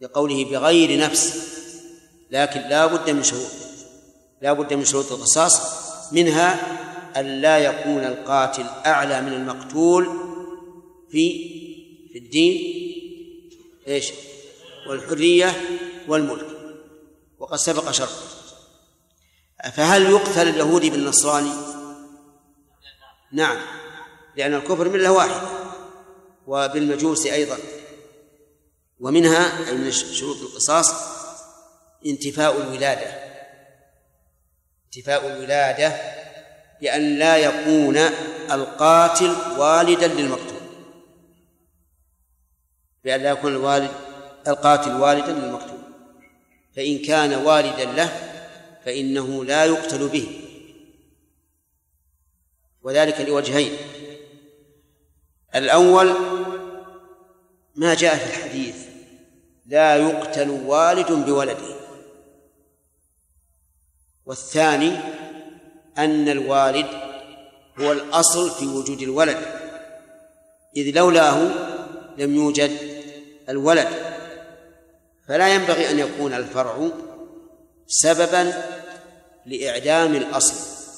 لقوله بغير نفس، لكن لا بد من شروط القصاص، منها أن لا يكون القاتل أعلى من المقتول في الدين والحرية والملك، وقد سبق شرط. فهل يقتل اليهودي بالنصراني؟ نعم، لأن الكفر ملة واحدة، وبالمجوس أيضا. ومنها أي من شروط القصاص انتفاء الولادة بأن لا يكون القاتل والدا للمقتول، بأن لا يكون القاتل والدا للمقتول، فإن كان والدا له فإنه لا يقتل به، وذلك لوجهين. الأول ما جاء في الحديث لا يقتل والد بولده، والثاني أن الوالد هو الأصل في وجود الولد، إذ لولاه لم يوجد الولد، فلا ينبغي أن يكون الفرع سببا لإعدام الأصل.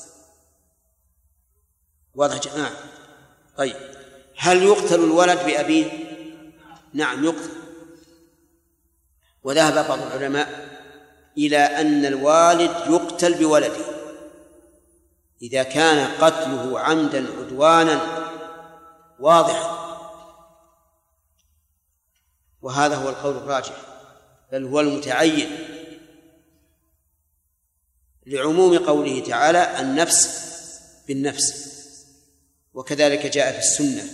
واضح جماعة؟ طيب، هل يقتل الولد بأبيه؟ نعم يقتل، وذهب بعض العلماء إلى أن الوالد يقتل بولده إذا كان قتله عمدا عدوانا واضحا، وهذا هو القول الراجح، بل هو المتعين، لعموم قوله تعالى النفس بالنفس، وكذلك جاء في السنة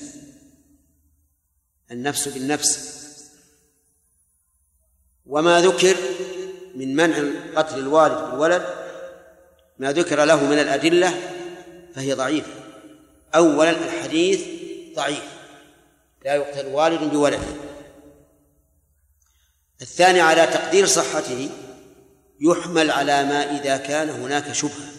النفس بالنفس. وما ذكر من منع قتل الوالد بالولد ما ذكر له من الأدلة فهي ضعيفة. أولا الحديث ضعيف، لا يقتل والد بولد. الثاني على تقدير صحته يحمل على ما إذا كان هناك شبهة،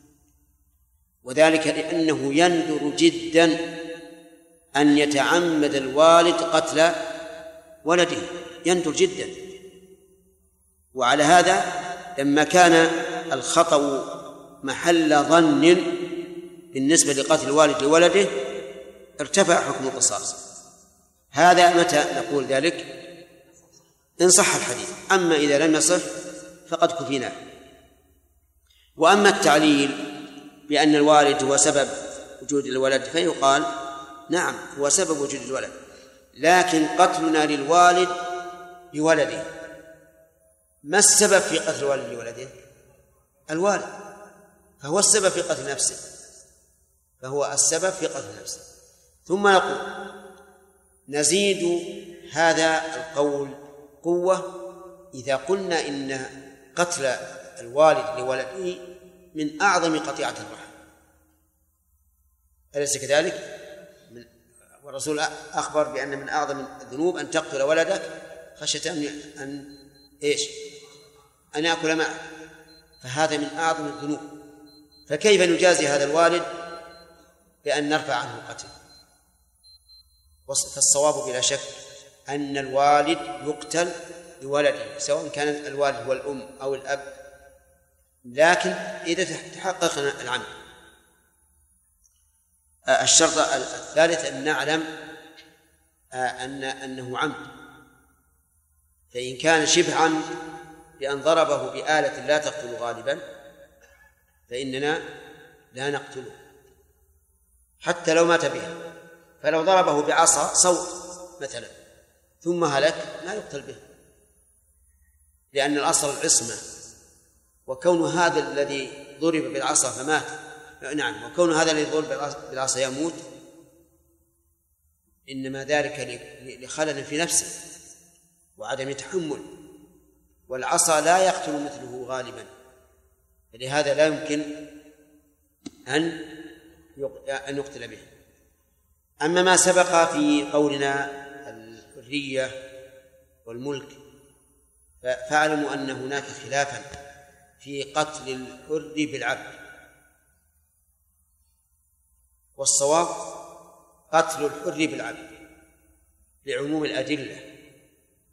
وذلك لأنه يندر جدا أن يتعمد الوالد قتل ولده، يندر جدا. وعلى هذا لما كان الخطأ محل ظن بالنسبة لقتل الوالد لولده ارتفع حكم القصاص. هذا متى نقول ذلك؟ إن صح الحديث، أما إذا لم يصح فقد كفيناه. وأما التعليل بأن الوالد هو سبب وجود الولد فيقال نعم هو سبب وجود الولد، لكن قتلنا للوالد بولده ما السبب في قتل الوالد لولده؟ الوالد، فهو السبب في قتل نفسه، فهو السبب في قتل نفسه. ثم نقول نزيد هذا القول قوة إذا قلنا إن قتل الوالد لولده من أعظم قطيعة الرحم، أليس كذلك؟ والرسول أخبر بأن من أعظم الذنوب أن تقتل ولدك خشية أن يأكل معك، فهذا من أعظم الذنوب. فكيف نجازي هذا الوالد بأن نرفع عنه القتل؟ فالصواب بلا شك أن الوالد يقتل لولده، سواء كان الوالد هو الأم أو الأب، لكن إذا تحقق العمد. الشرط الثالث أن نعلم أنه عمد، فإن كان شبه عمد بأن ضربه بآلة لا تقتل غالبا فإننا لا نقتله حتى لو مات بها. فلو ضربه بعصا صوت مثلا ثم هلك ما يقتل به، لأن الأصل العصمة، وكون هذا الذي ضرب بالعصا فمات وكون هذا الذي ضرب بالعصا يموت إنما ذلك لخلل في نفسه وعدم تحمل، والعصا لا يقتل مثله غالبا، فلهذا لا يمكن أن يقتل به. أما ما سبق في قولنا الحرية والملك فاعلموا أن هناك خلافا في قتل الحر بالعبد، والصواب قتل الحر بالعبد لعموم الأدلة